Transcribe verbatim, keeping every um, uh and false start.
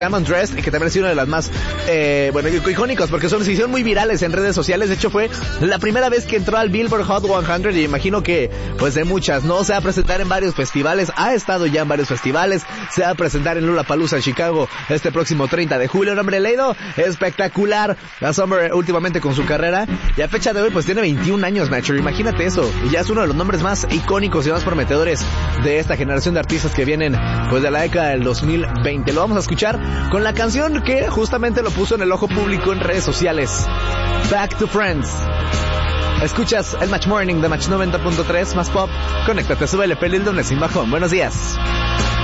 I'm Undressed, que también ha sido una de las más, eh, bueno, icónicos, porque son, se hicieron muy virales en redes sociales. De hecho, fue la primera vez que entró al Billboard Hot cien, y imagino que, pues de muchas, ¿no? Se va a presentar en varios festivales, ha estado ya en varios festivales, se va a presentar en Lollapalooza en Chicago este próximo treinta de julio. Un hombre leído, espectacular, a Summer últimamente con su carrera, y a fecha de hoy, pues tiene veintiún años, Nacho, imagínate eso, y ya es uno de los nombres más icónicos y más prometedores de esta generación de artistas que vienen, pues de la década del dos mil veinte. Lo vamos a escuchar con la canción que justamente lo puso en el ojo público en redes sociales, Back to Friends. Escuchas el Match Morning de Match noventa punto tres, más pop. Conéctate, súbele, feliz lunes sin bajón. Buenos días.